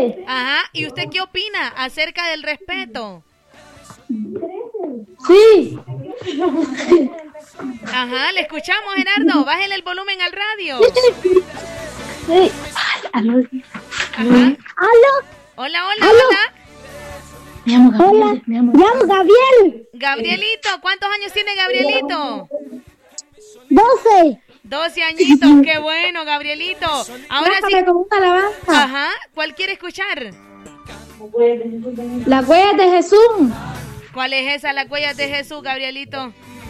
13. Ajá, ¿y usted qué opina acerca del respeto? Sí. Ajá, le escuchamos, Gerardo. Bájele el volumen al radio. Sí. Aló. Ajá. Aló. Hola, hola, ¿Aló? hola. Hola. Me llamo Gabriel. Gabrielito, ¿cuántos años tiene Gabrielito? 12. 12 añitos, qué bueno, Gabrielito. Ahora sí. Con una alabanza. Ajá, ¿cuál quiere escuchar? La huella de Jesús. ¿Cuál es esa, la huella de Jesús, Gabrielito?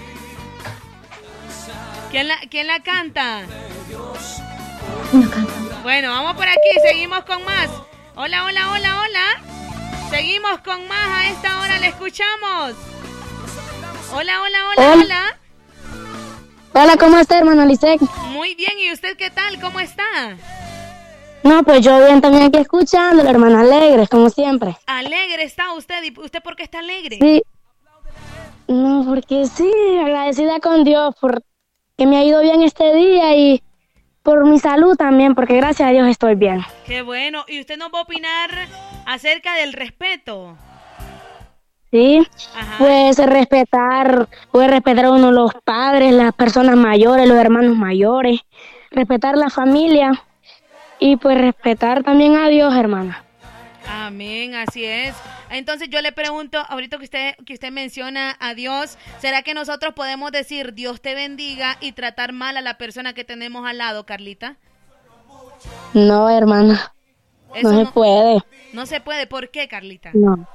¿Quién la canta? Bueno, vamos por aquí, seguimos con más. Hola, hola, hola, hola. Seguimos con más, a esta hora le escuchamos. Hola, hola, hola, hola. Hola, ¿cómo está, hermano Lisek? Muy bien, ¿y usted qué tal? ¿Cómo está? No, pues yo bien también aquí escuchando, la hermana alegre, como siempre. Alegre está usted, ¿y usted por qué está alegre? Sí. No, porque sí, agradecida con Dios por que me ha ido bien este día y por mi salud también, porque gracias a Dios estoy bien. Qué bueno, ¿y usted nos va a opinar acerca del respeto? Sí, Ajá. puede respetar a uno los padres, las personas mayores, los hermanos mayores, respetar la familia y pues respetar también a Dios, hermana. Amén, así es. Entonces yo le pregunto, ahorita que usted menciona a Dios, ¿será que nosotros podemos decir Dios te bendiga y tratar mal a la persona que tenemos al lado, Carlita? No, hermana, Eso no se puede. No se puede, ¿por qué, Carlita? No.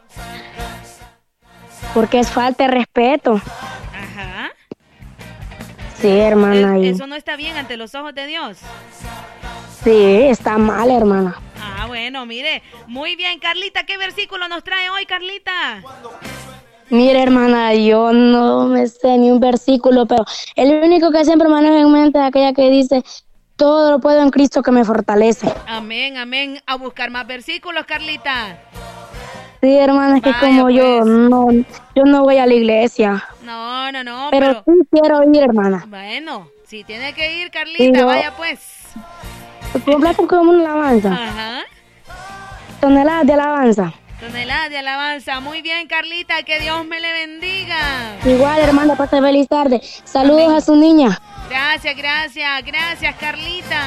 Porque es falta de respeto. Ajá. Sí, hermana. Eso no está bien ante los ojos de Dios. Sí, está mal, hermana. Ah, bueno, mire. Muy bien, Carlita, ¿qué versículo nos trae hoy, Carlita? Mire, hermana, yo no me sé ni un versículo, pero el único que siempre manejo en mente es aquella que dice, todo lo puedo en Cristo que me fortalece. Amén, amén. A buscar más versículos, Carlita. Sí, hermana, es que como pues. yo no voy a la iglesia. No, pero sí quiero ir, hermana. Bueno, si tiene que ir, Carlita, vaya pues. Completo como una alabanza. Ajá. Toneladas de alabanza. Toneladas de alabanza. Muy bien, Carlita, que Dios me le bendiga. Igual, hermana, pase feliz tarde. Saludos Amén. A su niña. Gracias, Carlita.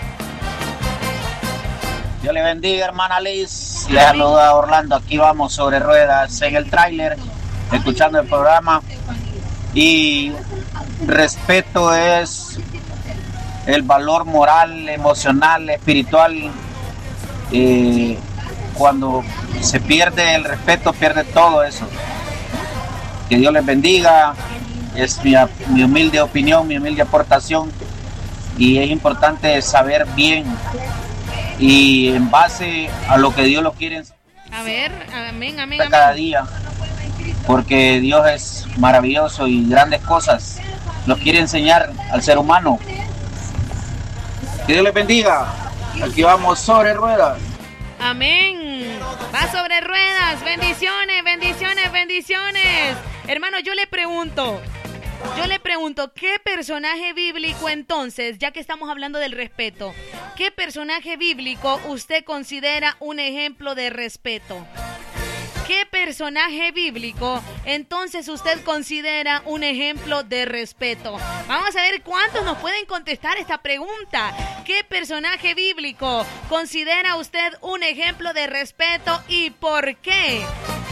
Dios le bendiga, hermana Liz. Le saluda Orlando. Aquí vamos sobre ruedas en el tráiler, escuchando el programa. Y respeto es el valor moral, emocional, espiritual. Cuando se pierde el respeto, pierde todo eso. Que Dios les bendiga. Es mi humilde opinión, mi humilde aportación. Y es importante saber bien y en base a lo que Dios lo quiere. A ver, amén. Cada día, porque Dios es maravilloso y grandes cosas nos quiere enseñar al ser humano. Que Dios les bendiga. Aquí vamos sobre ruedas. Amén. Va sobre ruedas. Bendiciones. Hermano, yo le pregunto, ¿qué personaje bíblico entonces, ya que estamos hablando del respeto, qué personaje bíblico usted considera un ejemplo de respeto? ¿Qué personaje bíblico entonces usted considera un ejemplo de respeto? Vamos a ver cuántos nos pueden contestar esta pregunta. ¿Qué personaje bíblico considera usted un ejemplo de respeto y por qué?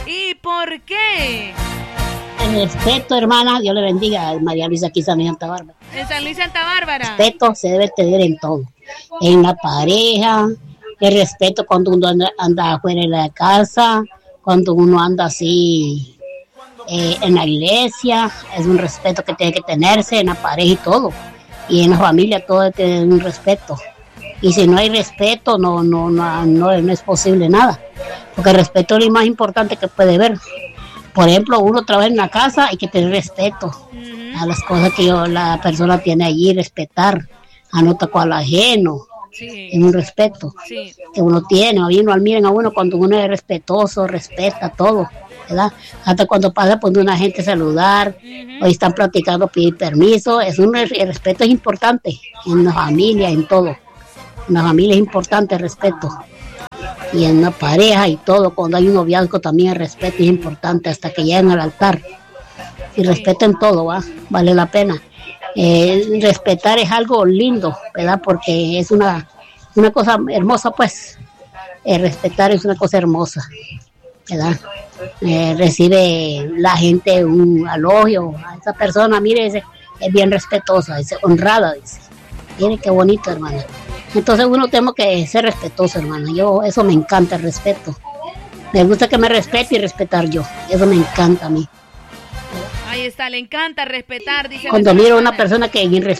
El respeto, hermana, Dios le bendiga. María Luisa aquí, San Luis Santa Bárbara. En San Luis Santa Bárbara. Respeto se debe tener en todo. En la pareja, el respeto cuando uno anda afuera de la casa, cuando uno anda así en la iglesia, es un respeto que tiene que tenerse en la pareja y todo. Y en la familia todo debe tener un respeto. Y si no hay respeto, no es posible nada. Porque el respeto es lo más importante que puede haber. Por ejemplo, uno trabaja en la casa, hay que tener respeto a las cosas que la persona tiene allí, respetar, a no tocar al ajeno, en un respeto que uno tiene. Uno admiran a uno cuando uno es respetuoso, respeta todo, ¿verdad? Hasta cuando pasa por una gente saludar, hoy están platicando, pedir permiso, el respeto es importante en la familia, en todo. En la familia es importante el respeto. y en una pareja y todo, cuando hay un noviazgo también el respeto es importante hasta que lleguen al altar. Y respeten todo, vale la pena. Respetar es algo lindo, ¿verdad? Porque es una cosa hermosa, pues. Respetar es una cosa hermosa, ¿verdad? Recibe la gente un elogio a esa persona, mire, es bien respetuosa, es honrada, dice. Mire qué bonito, hermana. Entonces uno tenemos que ser respetuoso, hermana. Eso me encanta, el respeto. Me gusta que me respete y respetar yo. Eso me encanta a mí. Ahí está, le encanta respetar, dice. Cuando miro a una persona que